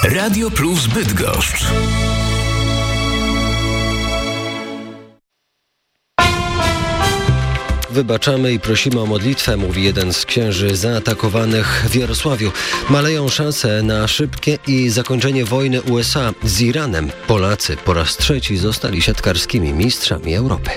Radio Plus Bydgoszcz. Wybaczamy i prosimy o modlitwę, mówi jeden z księży zaatakowanych w Jarosławiu. Maleją szanse na szybkie i zakończenie wojny USA z Iranem. Polacy po raz trzeci zostali siatkarskimi mistrzami Europy.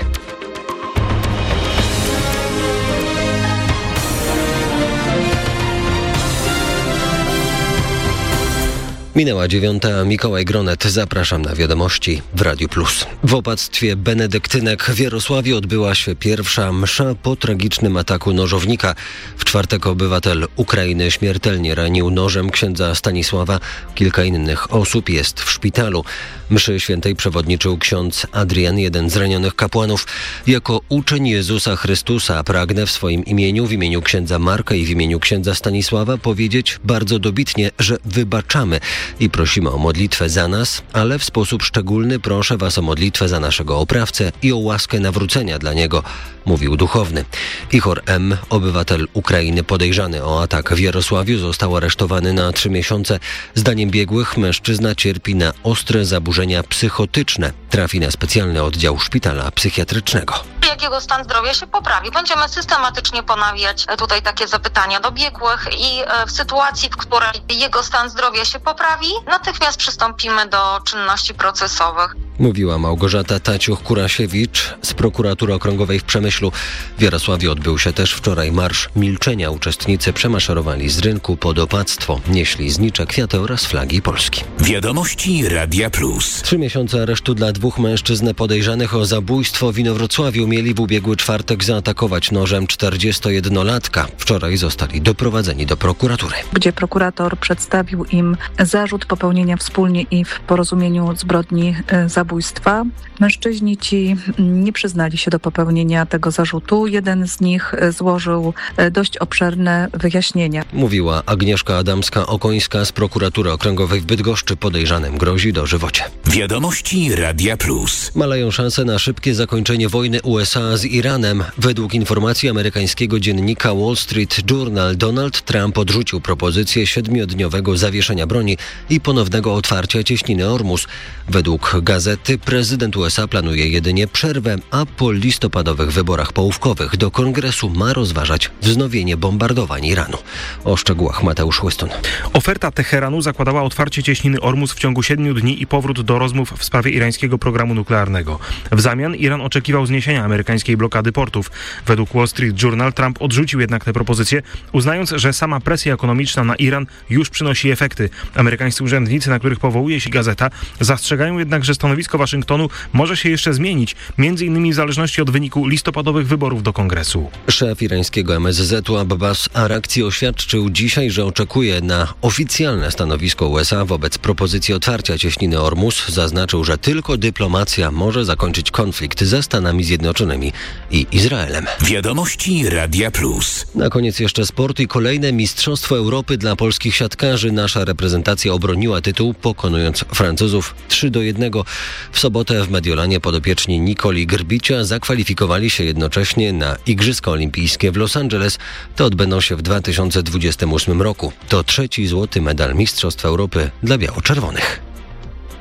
Minęła 9. Mikołaj Gronet. Zapraszam na wiadomości w Radiu Plus. W opactwie benedyktynek w Jarosławiu odbyła się pierwsza msza po tragicznym ataku nożownika. W czwartek obywatel Ukrainy śmiertelnie ranił nożem księdza Stanisława. Kilka innych osób jest w szpitalu. Mszy świętej przewodniczył ksiądz Adrian, jeden z ranionych kapłanów. Jako uczeń Jezusa Chrystusa pragnę w swoim imieniu, w imieniu księdza Marka i w imieniu księdza Stanisława powiedzieć bardzo dobitnie, że wybaczamy i prosimy o modlitwę za nas, ale w sposób szczególny proszę was o modlitwę za naszego oprawcę i o łaskę nawrócenia dla niego, mówił duchowny. Ihor M., obywatel Ukrainy podejrzany o atak w Jarosławiu, został aresztowany na 3 miesiące. Zdaniem biegłych mężczyzna cierpi na ostre zaburzenia psychotyczne. Trafi na specjalny oddział szpitala psychiatrycznego. Jak jego stan zdrowia się poprawi. Będziemy systematycznie ponawiać tutaj takie zapytania do biegłych i w sytuacji, w której jego stan zdrowia się poprawi, natychmiast przystąpimy do czynności procesowych. Mówiła Małgorzata Taciuch-Kurasiewicz z Prokuratury Okręgowej w Przemyślu. W Jarosławiu odbył się też wczoraj marsz milczenia. Uczestnicy przemaszerowali z rynku pod opactwo. Nieśli znicze, kwiaty oraz flagi Polski. Wiadomości Radia Plus. 3 miesiące aresztu dla 2 mężczyzn podejrzanych o zabójstwo w Inowrocławiu. Mieli w ubiegły czwartek zaatakować nożem 41-latka. Wczoraj zostali doprowadzeni do prokuratury, gdzie prokurator przedstawił im zarzut popełnienia wspólnie i w porozumieniu zbrodni zabójstwa. Mężczyźni ci nie przyznali się do popełnienia tego zarzutu. Jeden z nich złożył dość obszerne wyjaśnienia. Mówiła Agnieszka Adamska-Okońska z Prokuratury Okręgowej w Bydgoszczy. Podejrzanym grozi dożywocie. Wiadomości Radia Plus. Maleją szanse na szybkie zakończenie wojny USA z Iranem. Według informacji amerykańskiego dziennika Wall Street Journal Donald Trump odrzucił propozycję 7-dniowego zawieszenia broni i ponownego otwarcia cieśniny Ormus. Według gazety prezydent USA planuje jedynie przerwę, a po listopadowych wyborach połówkowych do Kongresu ma rozważać wznowienie bombardowań Iranu. O szczegółach Mateusz Łystun. Oferta Teheranu zakładała otwarcie cieśniny Ormus w ciągu 7 dni i powrót do rozmów w sprawie irańskiego programu nuklearnego. W zamian Iran oczekiwał zniesienia amerykańskiej blokady portów. Według Wall Street Journal Trump odrzucił jednak tę propozycję, uznając, że sama presja ekonomiczna na Iran już przynosi efekty. Amerykańscy urzędnicy, na których powołuje się gazeta, zastrzegają jednak, że stanowisko Waszyngtonu może się jeszcze zmienić, m.in. w zależności od wyniku listopadowych wyborów do Kongresu. Szef irańskiego MSZ-u Abbas Arakci oświadczył dzisiaj, że oczekuje na oficjalne stanowisko USA wobec propozycji otwarcia cieśniny Ormus. Zaznaczył, że tylko dyplomacja może zakończyć konflikt ze Stanami Zjednoczonymi i Izraelem. Wiadomości Radia Plus. Na koniec jeszcze sport i kolejne Mistrzostwo Europy dla polskich siatkarzy. Nasza reprezentacja obroniła tytuł, pokonując Francuzów 3-1. W sobotę w Mediolanie podopieczni Nikoli Grbicia zakwalifikowali się jednocześnie na Igrzyska Olimpijskie w Los Angeles. Te odbędą się w 2028 roku. To 3. złoty medal Mistrzostw Europy dla biało-czerwonych.